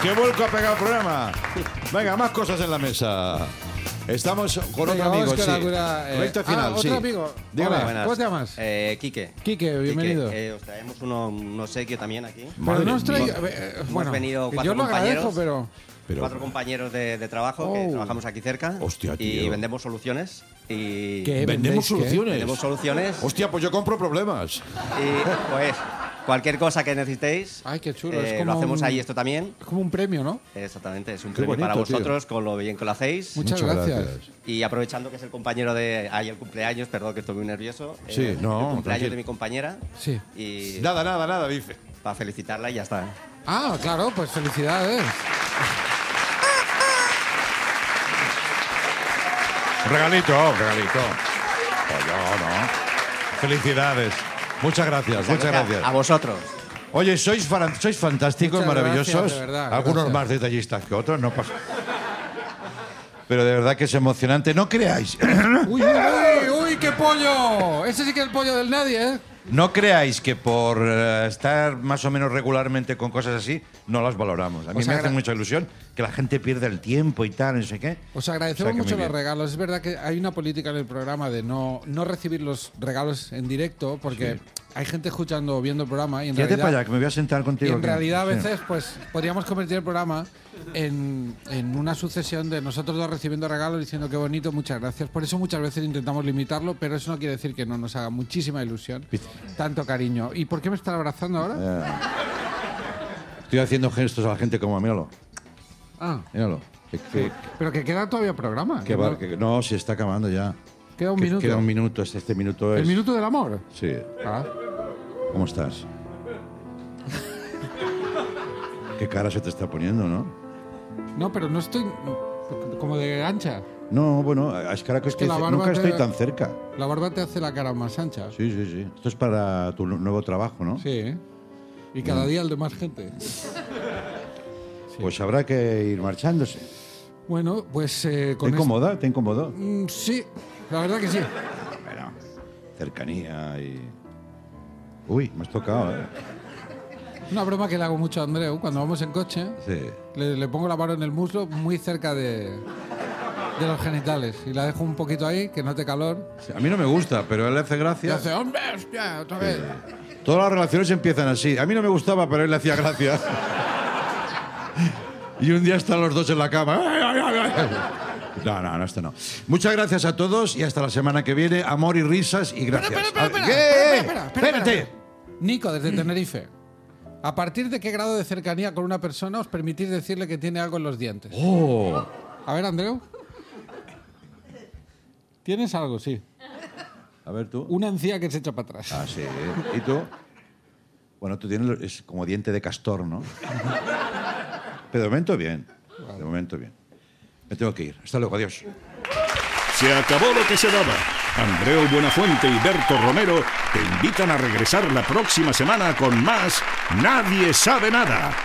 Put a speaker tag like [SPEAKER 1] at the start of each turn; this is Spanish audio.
[SPEAKER 1] ¡Qué vuelco ha pegado el programa! Venga, más cosas en la mesa. Estamos con otro amigo, sí. Recta final, sí.
[SPEAKER 2] Otro amigo.
[SPEAKER 1] Dígame.
[SPEAKER 2] Hola, ¿cómo te llamas?
[SPEAKER 3] Quique.
[SPEAKER 2] Quique, bienvenido.
[SPEAKER 3] Os traemos un obsequio también aquí.
[SPEAKER 2] Pero no os traigo...
[SPEAKER 3] Hemos venido
[SPEAKER 2] yo
[SPEAKER 3] cuatro
[SPEAKER 2] lo agradezco,
[SPEAKER 3] compañeros.
[SPEAKER 2] pero...
[SPEAKER 3] Cuatro compañeros de trabajo que trabajamos aquí cerca.
[SPEAKER 1] Hostia, tío.
[SPEAKER 3] Y vendemos soluciones. Y
[SPEAKER 2] ¿Qué?
[SPEAKER 1] ¿Vendemos soluciones?
[SPEAKER 3] vendemos soluciones.
[SPEAKER 1] Hostia, pues yo compro problemas.
[SPEAKER 3] Y pues cualquier cosa que necesitéis.
[SPEAKER 2] Ay, qué chulo. Es como
[SPEAKER 3] lo hacemos
[SPEAKER 2] un-
[SPEAKER 3] ahí esto también.
[SPEAKER 2] Es como un premio, ¿no?
[SPEAKER 3] Exactamente, es un
[SPEAKER 1] Qué
[SPEAKER 3] premio para
[SPEAKER 1] bonito, tío.
[SPEAKER 3] vosotros con lo bien que lo hacéis.
[SPEAKER 2] Muchas gracias.
[SPEAKER 3] Y aprovechando que es el compañero de... el cumpleaños, perdón que estoy muy nervioso.
[SPEAKER 1] Sí, no,
[SPEAKER 3] el cumpleaños
[SPEAKER 1] tranquilo.
[SPEAKER 3] de mi compañera.
[SPEAKER 2] Sí.
[SPEAKER 3] Y
[SPEAKER 1] Nada, dice.
[SPEAKER 3] para felicitarla y ya está.
[SPEAKER 2] Ah, claro, pues felicidades.
[SPEAKER 1] Regalito. Oye, no. Felicidades. Muchas gracias.
[SPEAKER 3] A vosotros.
[SPEAKER 1] Oye, sois fantásticos,
[SPEAKER 2] Muchas
[SPEAKER 1] maravillosos.
[SPEAKER 2] gracias, de verdad,
[SPEAKER 1] Algunos
[SPEAKER 2] gracias.
[SPEAKER 1] más detallistas que otros, no pasa. Pero de verdad que es emocionante. No creáis,
[SPEAKER 2] ¡Uy, qué pollo! Ese sí que es el pollo del nadie, ¿eh?
[SPEAKER 1] no creáis que por estar más o menos regularmente con cosas así, no las valoramos. A mí
[SPEAKER 2] Os
[SPEAKER 1] me hace
[SPEAKER 2] agra-
[SPEAKER 1] mucha ilusión que la gente pierda el tiempo y tal, no sé qué.
[SPEAKER 2] Os agradecemos
[SPEAKER 1] O sea que
[SPEAKER 2] mucho
[SPEAKER 1] muy
[SPEAKER 2] los
[SPEAKER 1] bien.
[SPEAKER 2] regalos. Es verdad que hay una política en el programa de no recibir los regalos en directo porque hay gente escuchando o viendo el programa y en
[SPEAKER 1] Fíjate
[SPEAKER 2] realidad...
[SPEAKER 1] para allá, que me voy a sentar
[SPEAKER 2] Y
[SPEAKER 1] contigo.
[SPEAKER 2] en
[SPEAKER 1] que-
[SPEAKER 2] realidad a
[SPEAKER 1] sí.
[SPEAKER 2] veces pues podríamos convertir el programa en una sucesión de nosotros dos recibiendo regalos diciendo qué bonito, muchas gracias. Por eso muchas veces intentamos limitarlo, pero eso no quiere decir que no nos haga muchísima ilusión, tanto cariño. ¿Y por qué me estás abrazando ahora?
[SPEAKER 1] Estoy haciendo gestos a la gente como, míralo,
[SPEAKER 2] Ah,
[SPEAKER 1] míralo.
[SPEAKER 2] pero que queda todavía programa.
[SPEAKER 1] No, se está acabando ya.
[SPEAKER 2] Queda un minuto.
[SPEAKER 1] Queda un minuto, este minuto es...
[SPEAKER 2] ¿El minuto del amor?
[SPEAKER 1] Sí.
[SPEAKER 2] Ah.
[SPEAKER 1] ¿Cómo estás? Qué cara se te está poniendo, ¿no?
[SPEAKER 2] No, pero no estoy como de ancha.
[SPEAKER 1] No, bueno, es que ahora que
[SPEAKER 2] que la barba
[SPEAKER 1] nunca estoy
[SPEAKER 2] te-
[SPEAKER 1] tan cerca.
[SPEAKER 2] La barba te hace la cara más ancha.
[SPEAKER 1] Sí. Esto es para tu nuevo trabajo, ¿no?
[SPEAKER 2] Sí, ¿eh? Y cada día el de más gente.
[SPEAKER 1] Pues habrá que ir marchándose.
[SPEAKER 2] Bueno, pues
[SPEAKER 1] ¿Te
[SPEAKER 2] con
[SPEAKER 1] incomoda? ¿Te incomodó?
[SPEAKER 2] Sí, la verdad que sí.
[SPEAKER 1] Bueno, cercanía y... Uy, me has tocado, ¿eh?
[SPEAKER 2] Una broma que le hago mucho a Andreu cuando vamos en coche.
[SPEAKER 1] Sí.
[SPEAKER 2] Le pongo la mano en el muslo muy cerca de los genitales y la dejo un poquito ahí, que note calor.
[SPEAKER 1] A mí no me gusta, pero él le hace
[SPEAKER 2] Y
[SPEAKER 1] gracia.
[SPEAKER 2] hace, hombre, hostia, otra vez.
[SPEAKER 1] Todas las relaciones empiezan así. A mí no me gustaba, pero a él le hacía gracia. Y un día están los dos en la cama. No, esto no. Muchas gracias a todos y hasta la semana que viene. Amor y risas y gracias. Espérate.
[SPEAKER 2] Nico, desde Tenerife. ¿A partir de qué grado de cercanía con una persona os permitís decirle que tiene algo en los dientes?
[SPEAKER 1] Oh.
[SPEAKER 2] A ver, Andreu. ¿Tienes algo? Sí.
[SPEAKER 1] A ver tú.
[SPEAKER 2] Una encía que se echa para atrás.
[SPEAKER 1] Ah, sí. ¿Y tú? Bueno, tú tienes es como diente de castor, ¿no? Pero de momento bien. De momento bien. Me tengo que ir. Hasta luego. Adiós.
[SPEAKER 4] Se acabó lo que se daba. Andreu Buenafuente y Berto Romero te invitan a regresar la próxima semana con más Nadie sabe nada.